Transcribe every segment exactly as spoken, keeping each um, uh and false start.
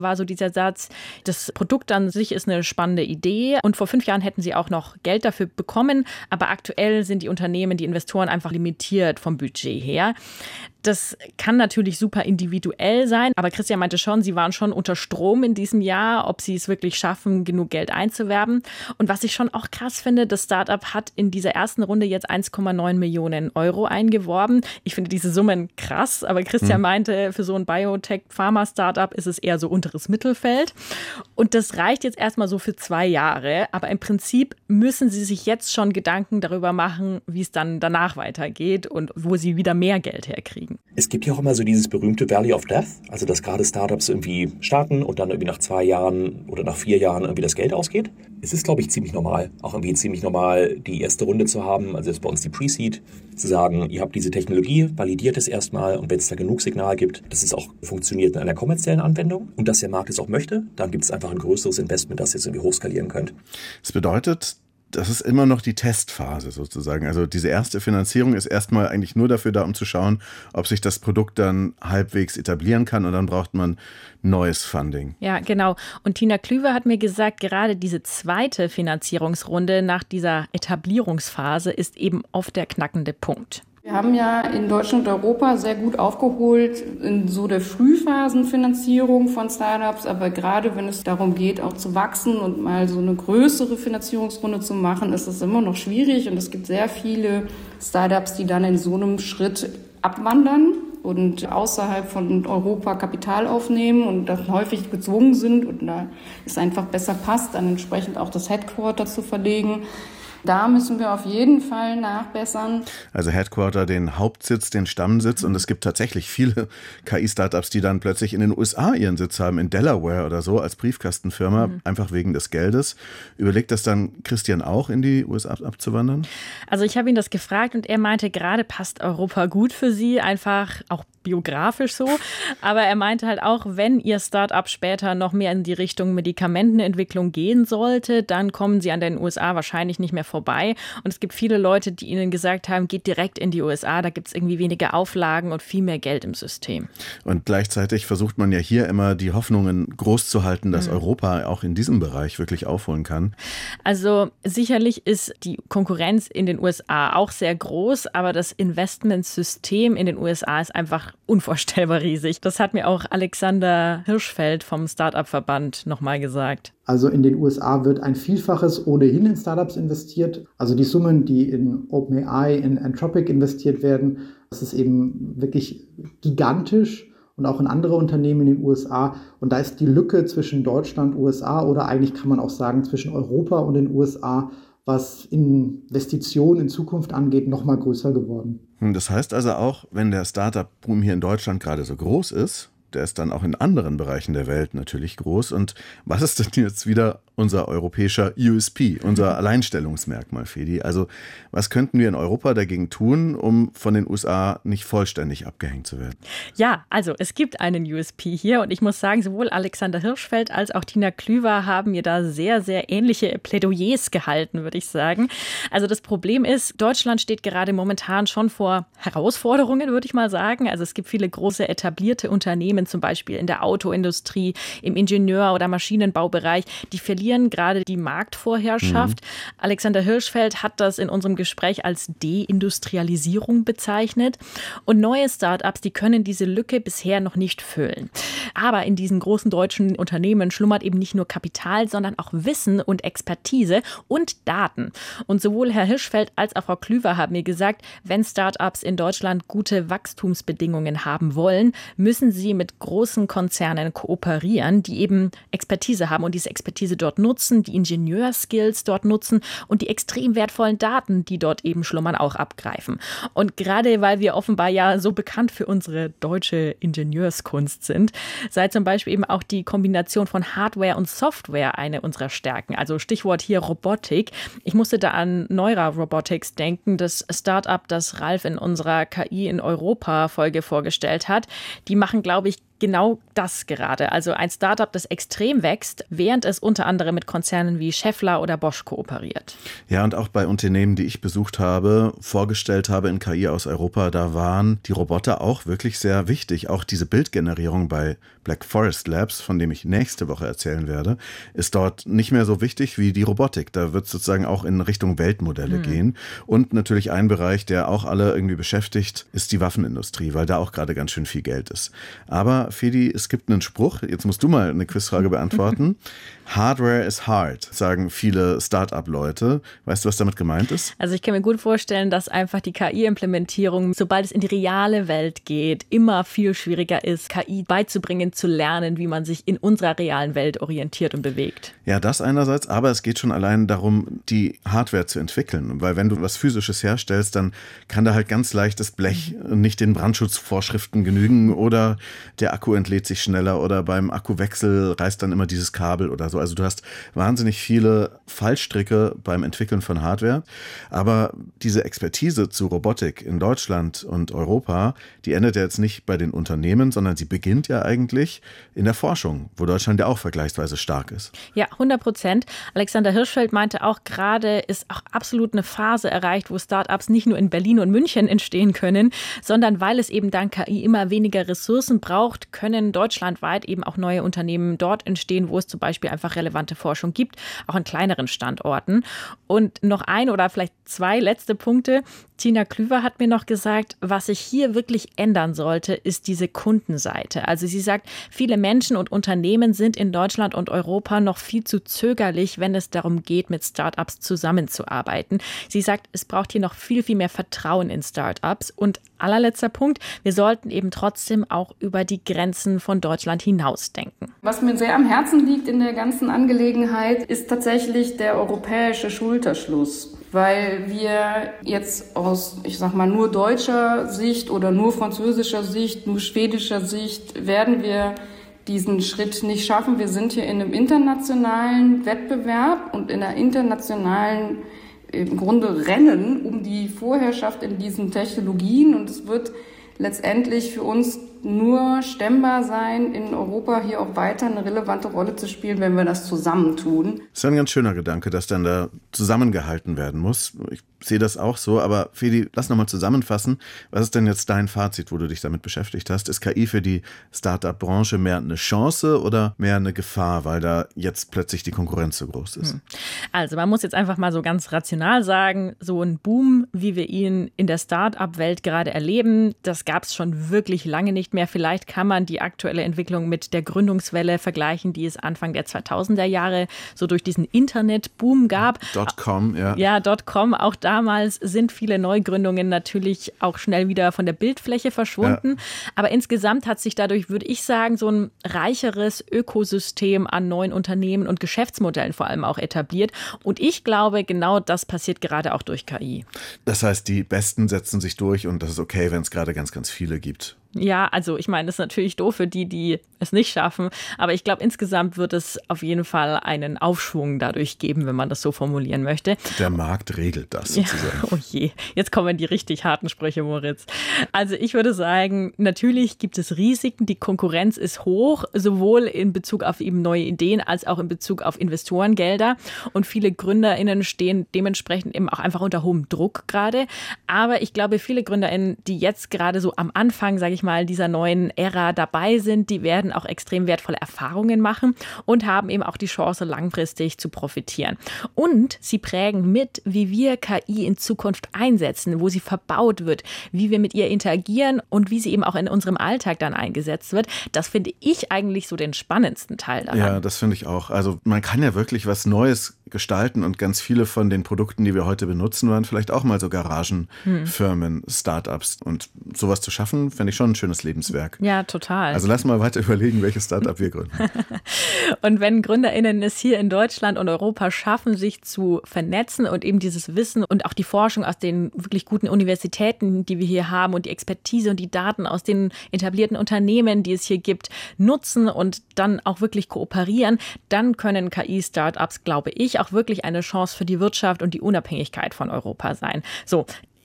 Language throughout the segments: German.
war so dieser Satz, das Produkt an sich ist eine spannende Idee und vor fünf Jahren hätten sie auch noch Geld dafür bekommen, aber aktuell sind die Unternehmen, die Investoren einfach limitiert vom Budget her. Das kann natürlich super individuell sein, aber Christian meinte schon, sie waren schon unter Strom in diesem Jahr, ob sie es wirklich schaffen, genug Geld einzuwerben. Und was ich schon auch krass finde, das Startup hat in dieser ersten Runde jetzt eins Komma neun Millionen Euro eingeworben. Ich finde diese Summen krass, aber Christian hm. meinte, für so ein Biotech-Pharma-Startup ist es eher so unteres Mittelfeld. Und das reicht jetzt erstmal so für zwei Jahre, aber im Prinzip müssen sie sich jetzt schon Gedanken darüber machen, wie es dann danach weitergeht und wo sie wieder mehr Geld herkriegen. Es gibt ja auch immer so dieses berühmte Valley of Death, also dass gerade Startups irgendwie starten und dann irgendwie nach zwei Jahren oder nach vier Jahren irgendwie das Geld ausgeht. Es ist, glaube ich, ziemlich normal, auch irgendwie ziemlich normal, die erste Runde zu haben, also jetzt bei uns die Pre-Seed, zu sagen, ihr habt diese Technologie, validiert es erstmal und wenn es da genug Signal gibt, dass es auch funktioniert in einer kommerziellen Anwendung und dass der Markt es auch möchte, dann gibt es einfach ein größeres Investment, das ihr jetzt irgendwie hochskalieren könnt. Das bedeutet, das ist immer noch die Testphase sozusagen. Also diese erste Finanzierung ist erstmal eigentlich nur dafür da, um zu schauen, ob sich das Produkt dann halbwegs etablieren kann und dann braucht man neues Funding. Ja, genau. Und Tina Klüver hat mir gesagt, gerade diese zweite Finanzierungsrunde nach dieser Etablierungsphase ist eben oft der knackende Punkt. Wir haben ja in Deutschland und Europa sehr gut aufgeholt in so der Frühphasenfinanzierung von Startups, aber gerade wenn es darum geht, auch zu wachsen und mal so eine größere Finanzierungsrunde zu machen, ist es immer noch schwierig und es gibt sehr viele Startups, die dann in so einem Schritt abwandern und außerhalb von Europa Kapital aufnehmen und dann häufig gezwungen sind und da es einfach besser passt, dann entsprechend auch das Headquarter zu verlegen. Da müssen wir auf jeden Fall nachbessern. Also Headquarter, den Hauptsitz, den Stammsitz. Und es gibt tatsächlich viele K I-Startups, die dann plötzlich in den U S A ihren Sitz haben, in Delaware oder so, als Briefkastenfirma, mhm. einfach wegen des Geldes. Überlegt das dann Christian auch, in die U S A abzuwandern? Also ich habe ihn das gefragt und er meinte, gerade passt Europa gut für sie, einfach auch biografisch so. Aber er meinte halt auch, wenn ihr Start-up später noch mehr in die Richtung Medikamentenentwicklung gehen sollte, dann kommen sie an den U S A wahrscheinlich nicht mehr vorbei. Und es gibt viele Leute, die ihnen gesagt haben, geht direkt in die U S A, da gibt es irgendwie weniger Auflagen und viel mehr Geld im System. Und gleichzeitig versucht man ja hier immer die Hoffnungen groß zu halten, dass mhm. Europa auch in diesem Bereich wirklich aufholen kann. Also sicherlich ist die Konkurrenz in den U S A auch sehr groß, aber das Investmentsystem in den U S A ist einfach unvorstellbar riesig. Das hat mir auch Alexander Hirschfeld vom Startup-Verband nochmal gesagt. Also in den U S A wird ein Vielfaches ohnehin in Startups investiert. Also die Summen, die in OpenAI, in Anthropic investiert werden, das ist eben wirklich gigantisch und auch in andere Unternehmen in den U S A. Und da ist die Lücke zwischen Deutschland und U S A oder eigentlich kann man auch sagen zwischen Europa und den U S A, was Investitionen in Zukunft angeht, noch mal größer geworden. Das heißt also auch, wenn der Startup-Boom hier in Deutschland gerade so groß ist, der ist dann auch in anderen Bereichen der Welt natürlich groß. Und was ist denn jetzt wieder unser europäischer U S P, unser Alleinstellungsmerkmal, Fedi? Also was könnten wir in Europa dagegen tun, um von den U S A nicht vollständig abgehängt zu werden? Ja, also es gibt einen U S P hier und ich muss sagen, sowohl Alexander Hirschfeld als auch Tina Klüver haben mir da sehr, sehr ähnliche Plädoyers gehalten, würde ich sagen. Also das Problem ist, Deutschland steht gerade momentan schon vor Herausforderungen, würde ich mal sagen. Also es gibt viele große etablierte Unternehmen, zum Beispiel in der Autoindustrie, im Ingenieur- oder Maschinenbaubereich, die verlieren gerade die Marktvorherrschaft. Mhm. Alexander Hirschfeld hat das in unserem Gespräch als Deindustrialisierung bezeichnet. Und neue Start-ups, die können diese Lücke bisher noch nicht füllen. Aber in diesen großen deutschen Unternehmen schlummert eben nicht nur Kapital, sondern auch Wissen und Expertise und Daten. Und sowohl Herr Hirschfeld als auch Frau Klüver haben mir gesagt, wenn Start-ups in Deutschland gute Wachstumsbedingungen haben wollen, müssen sie mit großen Konzernen kooperieren, die eben Expertise haben und diese Expertise dort nutzen, die Ingenieurskills dort nutzen und die extrem wertvollen Daten, die dort eben schlummern, auch abgreifen. Und gerade weil wir offenbar ja so bekannt für unsere deutsche Ingenieurskunst sind, sei zum Beispiel eben auch die Kombination von Hardware und Software eine unserer Stärken. Also Stichwort hier Robotik. Ich musste da an Neura Robotics denken, das Start-up, das Ralf in unserer K I in Europa-Folge vorgestellt hat. Die machen, glaube ich, genau das gerade. Also ein Startup, das extrem wächst, während es unter anderem mit Konzernen wie Schaeffler oder Bosch kooperiert. Ja, und auch bei Unternehmen, die ich besucht habe, vorgestellt habe in K I aus Europa, da waren die Roboter auch wirklich sehr wichtig. Auch diese Bildgenerierung bei Black Forest Labs, von dem ich nächste Woche erzählen werde, ist dort nicht mehr so wichtig wie die Robotik. Da wird es sozusagen auch in Richtung Weltmodelle hm. gehen. Und natürlich ein Bereich, der auch alle irgendwie beschäftigt, ist die Waffenindustrie, weil da auch gerade ganz schön viel Geld ist. Aber Fedi, es gibt einen Spruch, jetzt musst du mal eine Quizfrage beantworten. Hardware is hard, sagen viele Start-up-Leute. Weißt du, was damit gemeint ist? Also ich kann mir gut vorstellen, dass einfach die K I-Implementierung, sobald es in die reale Welt geht, immer viel schwieriger ist, K I beizubringen, zu lernen, wie man sich in unserer realen Welt orientiert und bewegt. Ja, das einerseits, aber es geht schon allein darum, die Hardware zu entwickeln. Weil wenn du was Physisches herstellst, dann kann da halt ganz leicht das Blech nicht den Brandschutzvorschriften genügen oder der Akku entlädt sich schneller oder beim Akkuwechsel reißt dann immer dieses Kabel oder so. Also du hast wahnsinnig viele Fallstricke beim Entwickeln von Hardware. Aber diese Expertise zu Robotik in Deutschland und Europa, die endet ja jetzt nicht bei den Unternehmen, sondern sie beginnt ja eigentlich in der Forschung, wo Deutschland ja auch vergleichsweise stark ist. Ja, hundert Prozent. Alexander Hirschfeld meinte auch, gerade ist auch absolut eine Phase erreicht, wo Startups nicht nur in Berlin und München entstehen können, sondern weil es eben dank K I immer weniger Ressourcen braucht, können deutschlandweit eben auch neue Unternehmen dort entstehen, wo es zum Beispiel einfach relevante Forschung gibt, auch an kleineren Standorten. Und noch ein oder vielleicht zwei letzte Punkte. Tina Klüver hat mir noch gesagt, was sich hier wirklich ändern sollte, ist diese Kundenseite. Also sie sagt, viele Menschen und Unternehmen sind in Deutschland und Europa noch viel zu zögerlich, wenn es darum geht, mit Startups zusammenzuarbeiten. Sie sagt, es braucht hier noch viel, viel mehr Vertrauen in Startups. Und allerletzter Punkt, wir sollten eben trotzdem auch über die Grenzen von Deutschland hinausdenken. Was mir sehr am Herzen liegt in der ganzen Angelegenheit, ist tatsächlich der europäische Schulterschluss. Weil wir jetzt aus, ich sag mal, nur deutscher Sicht oder nur französischer Sicht, nur schwedischer Sicht werden wir diesen Schritt nicht schaffen. Wir sind hier in einem internationalen Wettbewerb und in einer internationalen, im Grunde Rennen um die Vorherrschaft in diesen Technologien. Und es wird letztendlich für uns nur stemmbar sein, in Europa hier auch weiter eine relevante Rolle zu spielen, wenn wir das zusammentun. Das ist ein ganz schöner Gedanke, dass dann da zusammengehalten werden muss. Ich sehe das auch so, aber Fedi, lass nochmal zusammenfassen. Was ist denn jetzt dein Fazit, wo du dich damit beschäftigt hast? Ist K I für die Start-up-Branche mehr eine Chance oder mehr eine Gefahr, weil da jetzt plötzlich die Konkurrenz so groß ist? Also man muss jetzt einfach mal so ganz rational sagen, so ein Boom, wie wir ihn in der Start-up-Welt gerade erleben, das gab es schon wirklich lange nicht mehr. Vielleicht kann man die aktuelle Entwicklung mit der Gründungswelle vergleichen, die es Anfang der zweitausender Jahre so durch diesen Internetboom gab. Dotcom, ja. Ja, Dotcom. Auch damals sind viele Neugründungen natürlich auch schnell wieder von der Bildfläche verschwunden. Ja. Aber insgesamt hat sich dadurch, würde ich sagen, so ein reicheres Ökosystem an neuen Unternehmen und Geschäftsmodellen vor allem auch etabliert. Und ich glaube, genau das passiert gerade auch durch K I. Das heißt, die Besten setzen sich durch und das ist okay, wenn es gerade ganz, ganz viele gibt. Ja, also ich meine, das ist natürlich doof für die, die es nicht schaffen. Aber ich glaube, insgesamt wird es auf jeden Fall einen Aufschwung dadurch geben, wenn man das so formulieren möchte. Der Markt regelt das sozusagen. Ja, oh je, jetzt kommen die richtig harten Sprüche, Moritz. Also ich würde sagen, natürlich gibt es Risiken. Die Konkurrenz ist hoch, sowohl in Bezug auf eben neue Ideen als auch in Bezug auf Investorengelder. Und viele GründerInnen stehen dementsprechend eben auch einfach unter hohem Druck gerade. Aber ich glaube, viele GründerInnen, die jetzt gerade so am Anfang, sage ich mal, dieser neuen Ära dabei sind, die werden auch extrem wertvolle Erfahrungen machen und haben eben auch die Chance, langfristig zu profitieren. Und sie prägen mit, wie wir K I in Zukunft einsetzen, wo sie verbaut wird, wie wir mit ihr interagieren und wie sie eben auch in unserem Alltag dann eingesetzt wird. Das finde ich eigentlich so den spannendsten Teil daran. Ja, das finde ich auch. Also man kann ja wirklich was Neues gestalten und ganz viele von den Produkten, die wir heute benutzen, waren vielleicht auch mal so Garagenfirmen, hm. Startups. Und sowas zu schaffen, finde ich schon ein schönes Lebenswerk. Ja, total. Also lass mal weiter überlegen, welches Startup wir gründen. Und wenn GründerInnen es hier in Deutschland und Europa schaffen, sich zu vernetzen und eben dieses Wissen und auch die Forschung aus den wirklich guten Universitäten, die wir hier haben und die Expertise und die Daten aus den etablierten Unternehmen, die es hier gibt, nutzen und dann auch wirklich kooperieren, dann können K I-Startups, glaube ich, auch wirklich eine Chance für die Wirtschaft und die Unabhängigkeit von Europa sein. So.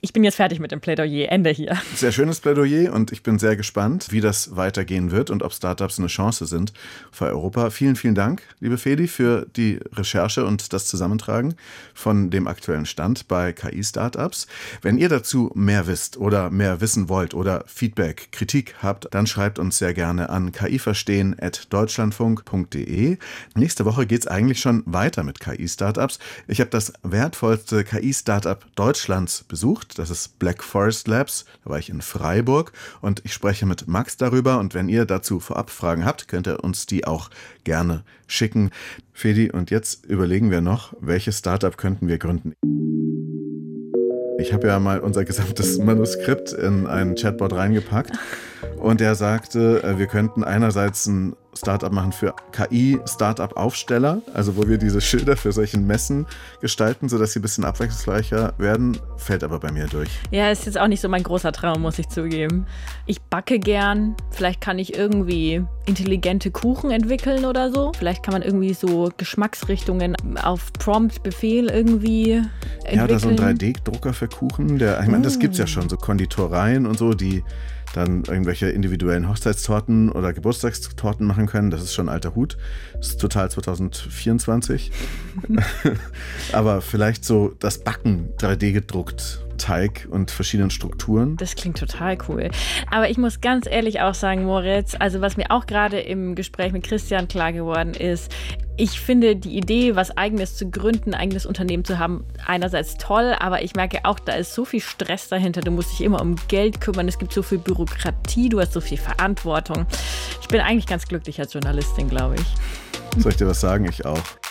ich bin jetzt fertig mit dem Plädoyer. Ende hier. Sehr schönes Plädoyer und ich bin sehr gespannt, wie das weitergehen wird und ob Startups eine Chance sind für Europa. Vielen, vielen Dank, liebe Fedi, für die Recherche und das Zusammentragen von dem aktuellen Stand bei K I-Startups. Wenn ihr dazu mehr wisst oder mehr wissen wollt oder Feedback, Kritik habt, dann schreibt uns sehr gerne an kiverstehen at deutschlandfunk punkt de. Nächste Woche geht es eigentlich schon weiter mit K I-Startups. Ich habe das wertvollste K I-Startup Deutschlands besucht. Das ist Black Forest Labs. Da war ich in Freiburg und ich spreche mit Max darüber. Und wenn ihr dazu vorab Fragen habt, könnt ihr uns die auch gerne schicken. Fedi, und jetzt überlegen wir noch, welches Startup könnten wir gründen. Ich habe ja mal unser gesamtes Manuskript in einen Chatbot reingepackt und der sagte, wir könnten einerseits ein Startup machen für K I-Startup-Aufsteller, also wo wir diese Schilder für solche Messen gestalten, sodass sie ein bisschen abwechslungsreicher werden, fällt aber bei mir durch. Ja, ist jetzt auch nicht so mein großer Traum, muss ich zugeben. Ich backe gern, vielleicht kann ich irgendwie intelligente Kuchen entwickeln oder so. Vielleicht kann man irgendwie so Geschmacksrichtungen auf Prompt-Befehl irgendwie entwickeln. Ja, oder so ein drei D-Drucker für Kuchen, der, ich meine, das gibt's ja schon, so Konditoreien und so, die dann irgendwelche individuellen Hochzeitstorten oder Geburtstagstorten machen können. Das ist schon alter Hut. Das ist total zwanzig vierundzwanzig. Aber vielleicht so das Backen drei D gedruckt. Teig und verschiedenen Strukturen. Das klingt total cool. Aber ich muss ganz ehrlich auch sagen, Moritz, also was mir auch gerade im Gespräch mit Christian klar geworden ist, ich finde die Idee, was Eigenes zu gründen, ein eigenes Unternehmen zu haben, einerseits toll, aber ich merke auch, da ist so viel Stress dahinter. Du musst dich immer um Geld kümmern, es gibt so viel Bürokratie, du hast so viel Verantwortung. Ich bin eigentlich ganz glücklich als Journalistin, glaube ich. Soll ich dir was sagen? Ich auch.